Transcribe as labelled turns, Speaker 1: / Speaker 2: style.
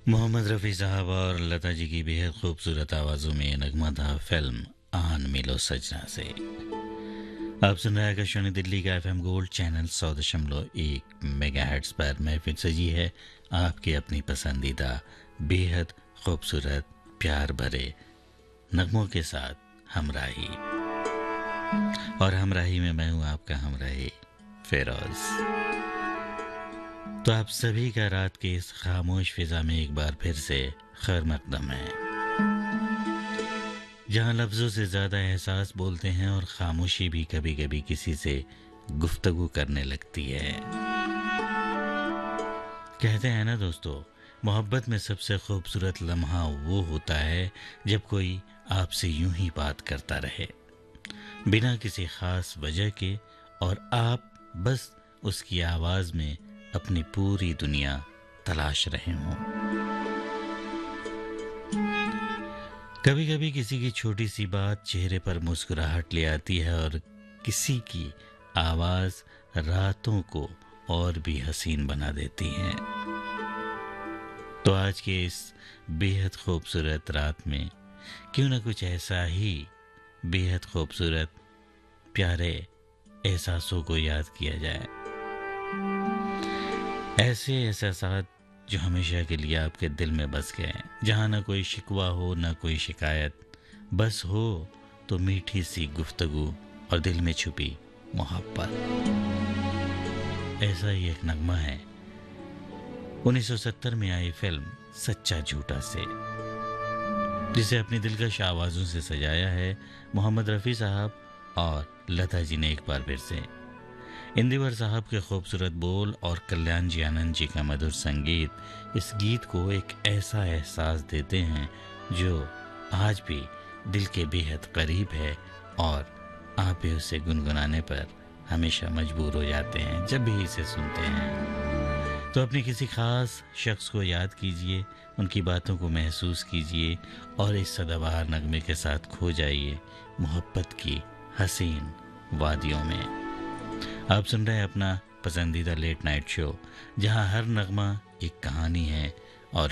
Speaker 1: मोहम्मद रफ़ी साहब और लता जी की बेहद खूबसूरत आवाज़ों में नगमा था फिल्म आन मिलो सजना से। आप सुन रहे हैं आकाशवाणी दिल्ली का एफएम गोल्ड चैनल 100.1 मेगाहर्ट्ज़ पर महफिल सजी है आपके अपनी पसंदीदा बेहद खूबसूरत प्यार भरे नगमों के साथ हमराही। और हमराही में मैं हूँ आपका हमराही फेरोज। तो आप सभी का रात के इस खामोश फिजा में एक बार फिर से खैर मकदम है, जहाँ लफ्ज़ों से ज़्यादा एहसास बोलते हैं और खामोशी भी कभी कभी किसी से गुफ्तगू करने लगती है। कहते हैं ना दोस्तों, मोहब्बत में सबसे खूबसूरत लम्हा वो होता है जब कोई आपसे यूं ही बात करता रहे, बिना किसी खास वजह के, और आप बस उसकी आवाज़ में अपनी पूरी दुनिया तलाश रहे हों। कभी कभी किसी की छोटी सी बात चेहरे पर मुस्कुराहट ले आती है और किसी की आवाज़ रातों को और भी हसीन बना देती है। तो आज के इस बेहद खूबसूरत रात में क्यों ना कुछ ऐसा ही बेहद खूबसूरत प्यारे एहसासों को याद किया जाए। ऐसे एहसास जो हमेशा के लिए आपके दिल में बस गए, जहाँ ना कोई शिकवा हो ना कोई शिकायत, बस हो तो मीठी सी गुफ्तगू और दिल में छुपी मोहब्बत। ऐसा ही एक नगमा है 1970 में आई फिल्म सच्चा झूठा से, जिसे अपनी दिलकश आवाज़ों से सजाया है मोहम्मद रफ़ी साहब और लता जी ने एक बार फिर से। इंदिवर साहब के खूबसूरत बोल और कल्याण जी आनंद जी का मधुर संगीत इस गीत को एक ऐसा एहसास देते हैं जो आज भी दिल के बेहद करीब है, और आप भी उसे गुनगुनाने पर हमेशा मजबूर हो जाते हैं जब भी इसे सुनते हैं। तो अपने किसी खास शख्स को याद कीजिए, उनकी बातों को महसूस कीजिए और इस सदाबहार नगमे के साथ खो जाइए मोहब्बत की हसीन वादियों में। आप सुन रहे हैं अपना पसंदीदा लेट नाइट शो, जहां हर नगमा एक कहानी है